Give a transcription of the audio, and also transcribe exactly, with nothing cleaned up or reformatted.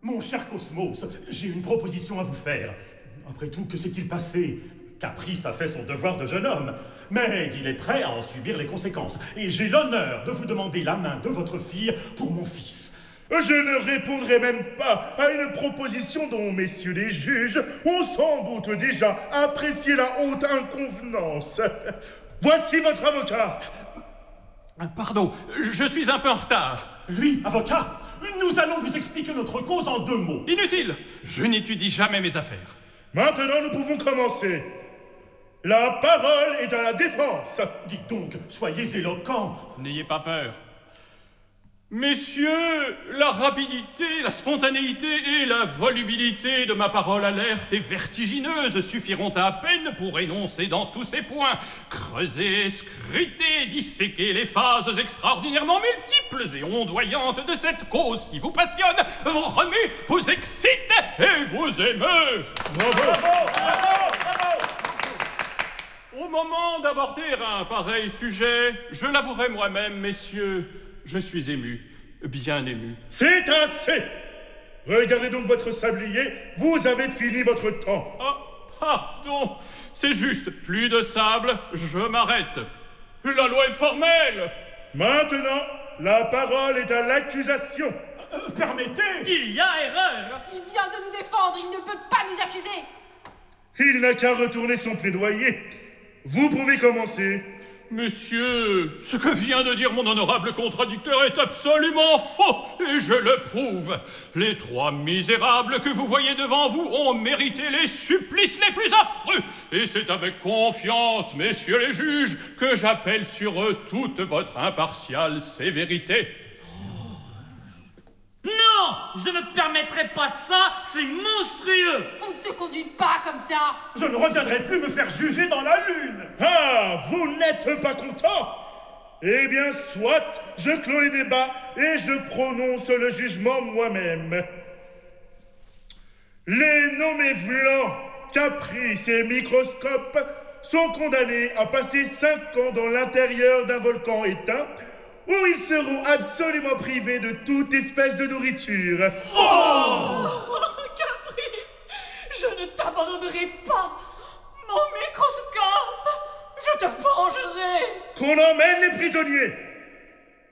Mon cher Cosmos, j'ai une proposition à vous faire. Après tout, que s'est-il passé? Caprice a fait son devoir de jeune homme, mais il est prêt à en subir les conséquences. Et j'ai l'honneur de vous demander la main de votre fille pour mon fils. Je ne répondrai même pas à une proposition dont, messieurs les juges, ont sans doute déjà apprécié la haute inconvenance. Voici votre avocat. Pardon, je suis un peu en retard. Lui, avocat, nous allons vous expliquer notre cause en deux mots. Inutile, je n'étudie jamais mes affaires. Maintenant, nous pouvons commencer. La parole est à la défense. Dites donc, soyez éloquents. N'ayez pas peur. Messieurs, la rapidité, la spontanéité et la volubilité de ma parole alerte et vertigineuse suffiront à peine pour énoncer dans tous ces points, creuser, scruter, disséquer les phases extraordinairement multiples et ondoyantes de cette cause qui vous passionne, vous remet, vous excite et vous émeut. Bravo, bravo, bravo, bravo. Au moment d'aborder un pareil sujet, je l'avouerai moi-même, messieurs, je suis ému, bien ému. C'est assez. Regardez donc votre sablier, vous avez fini votre temps. Ah, pardon, c'est juste, plus de sable, je m'arrête. La loi est formelle. Maintenant, la parole est à l'accusation. Euh, permettez. Il y a erreur. Il vient de nous défendre, il ne peut pas nous accuser. Il n'a qu'à retourner son plaidoyer. Vous pouvez commencer. Monsieur, ce que vient de dire mon honorable contradicteur est absolument faux, et je le prouve. Les trois misérables que vous voyez devant vous ont mérité les supplices les plus affreux, et c'est avec confiance, messieurs les juges, que j'appelle sur eux toute votre impartiale sévérité. Non, je ne permettrai pas ça, c'est monstrueux. On ne se conduit pas comme ça. Je ne reviendrai plus me faire juger dans la lune. Ah, vous n'êtes pas content? Eh bien, soit, je clôt les débats et je prononce le jugement moi-même. Les nommés Vlan, Caprice et Microscope sont condamnés à passer cinq ans dans l'intérieur d'un volcan éteint où ils seront absolument privés de toute espèce de nourriture. Oh, Caprice, je ne t'abandonnerai pas. Mon microscope, je te vengerai. Qu'on emmène les prisonniers.